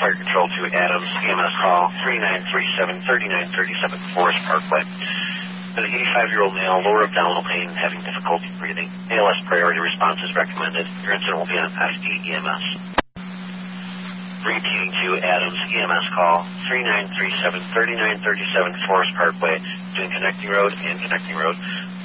Fire Control to Adams, EMS call 3937-3937 Forest Parkway. An 85-year-old male, lower abdominal pain, having difficulty breathing. ALS priority response is recommended. Your incident will be on FD EMS. Repeating to Adams, EMS call 3937-3937 Forest Parkway, between Connecting Road and Connecting Road.